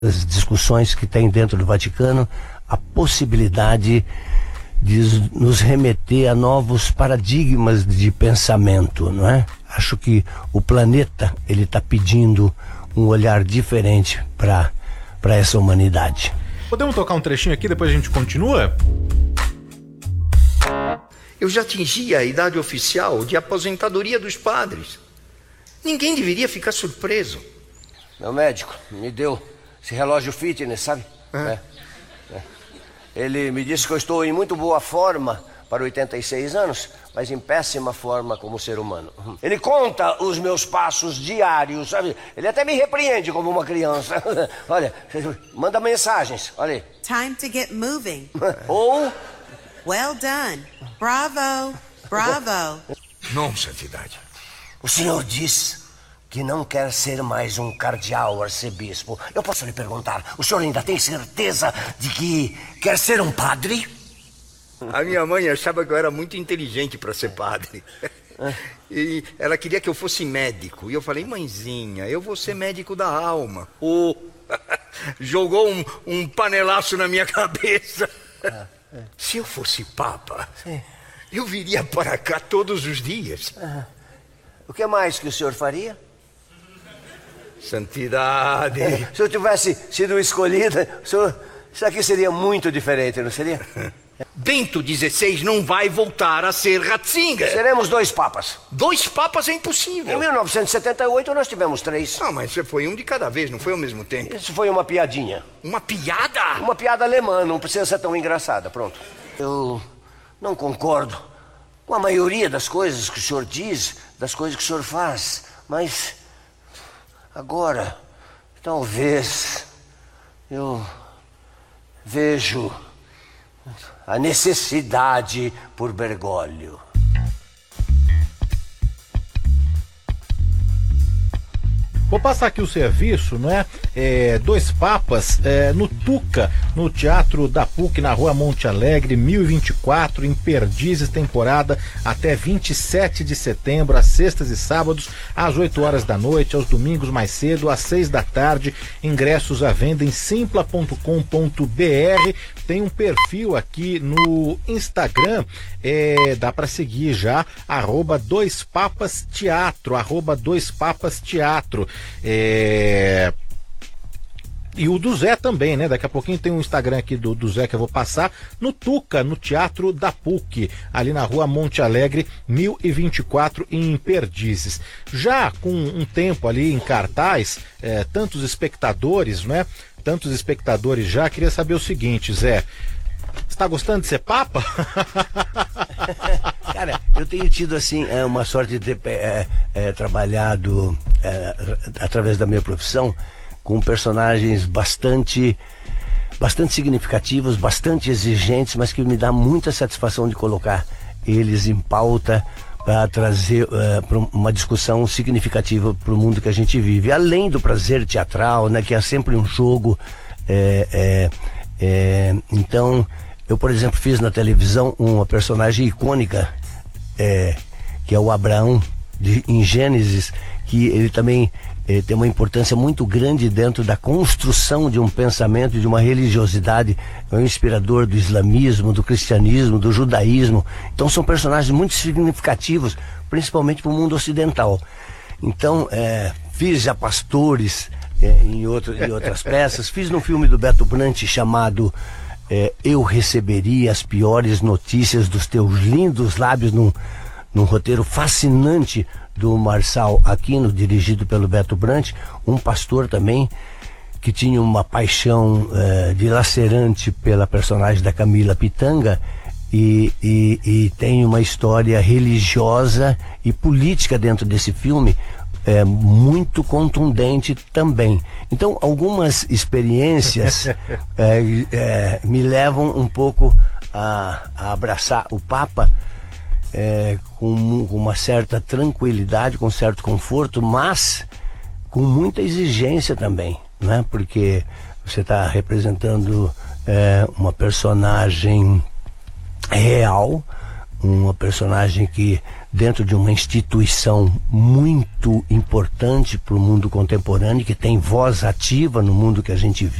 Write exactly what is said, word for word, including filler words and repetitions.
as discussões que tem dentro do Vaticano, a possibilidade de nos remeter a novos paradigmas de pensamento, não é? Acho que o planeta ele está pedindo um olhar diferente para para essa humanidade. Podemos tocar um trechinho aqui, depois a gente continua? Eu já atingi a idade oficial de aposentadoria dos padres. Ninguém deveria ficar surpreso. Meu médico me deu esse relógio fitness, sabe? É. É. Ele me disse que eu estou em muito boa forma para oitenta e seis anos, mas em péssima forma como ser humano. Ele conta os meus passos diários, sabe? Ele até me repreende como uma criança. Olha, manda mensagens, olha aí. Time to get moving. Ou... Well done. Bravo. Bravo. Não, santidade. O senhor diz que não quer ser mais um cardeal arcebispo. Eu posso lhe perguntar, o senhor ainda tem certeza de que quer ser um padre? A minha mãe achava que eu era muito inteligente para ser padre. E ela queria que eu fosse médico. E eu falei, mãezinha, eu vou ser médico da alma. Oh, jogou um, um panelaço na minha cabeça. Ah, é. Se eu fosse papa, Sim. eu viria para cá todos os dias. Ah. O que mais que o senhor faria? Santidade. Se eu tivesse sido escolhida, o senhor, isso aqui seria muito diferente, não seria? Bento dezesseis não vai voltar a ser Ratzinger. Seremos dois papas. Dois papas é impossível. Em mil novecentos e setenta e oito nós tivemos três. Ah, mas você foi um de cada vez, não foi ao mesmo tempo. Isso foi uma piadinha. Uma piada? Uma piada alemã, não precisa ser tão engraçada, pronto. Eu não concordo com a maioria das coisas que o senhor diz, das coisas que o senhor faz, mas agora, talvez, eu vejo a necessidade por Bergoglio. Vou passar aqui o serviço, não é? É, dois papas é, no Tuca, no Teatro da P U C, na Rua Monte Alegre, mil e vinte e quatro, em Perdizes, temporada até vinte e sete de setembro, às sextas e sábados, às oito horas da noite, aos domingos mais cedo, às seis da tarde. Ingressos à venda em simpla ponto com ponto br. Tem um perfil aqui no Instagram, é, dá para seguir já, arroba dois papas teatro, arroba dois papas teatro. É... E o do Zé também, né? Daqui a pouquinho tem um Instagram aqui do, do Zé que eu vou passar. No Tuca, no Teatro da P U C, ali na Rua Monte Alegre, mil e vinte e quatro, em Perdizes. Já com um tempo ali em cartaz, é, tantos espectadores, né? Tantos espectadores já. Queria saber o seguinte, Zé. Você tá gostando de ser papa? Cara, eu tenho tido assim é, uma sorte de ter é, é, trabalhado é, através da minha profissão com personagens bastante bastante significativos, bastante exigentes, mas que me dá muita satisfação de colocar eles em pauta para trazer uh, pra uma discussão significativa para o mundo que a gente vive, além do prazer teatral, né, que é sempre um jogo. é, é, é, então eu, por exemplo, fiz na televisão uma personagem icônica, é, que é o Abraão de, em Gênesis, que ele também é, tem uma importância muito grande dentro da construção de um pensamento, de uma religiosidade. É um inspirador do islamismo, do cristianismo, do judaísmo. Então são personagens muito significativos, principalmente para o mundo ocidental. Então é, fiz já pastores é, em, outro, em outras peças. Fiz no filme do Beto Brant chamado É, Eu Receberia as Piores Notícias dos Teus Lindos Lábios, num, num roteiro fascinante do Marçal Aquino, dirigido pelo Beto Brant, um pastor também que tinha uma paixão é, dilacerante pela personagem da Camila Pitanga e, e, e tem uma história religiosa e política dentro desse filme É, muito contundente também. Então, algumas experiências é, é, me levam um pouco a, a abraçar o Papa é, com, com uma certa tranquilidade, com certo conforto, mas com muita exigência também, né? Porque você está representando é, uma personagem real, uma personagem que, dentro de uma instituição muito importante para o mundo contemporâneo, que tem voz ativa no mundo que a gente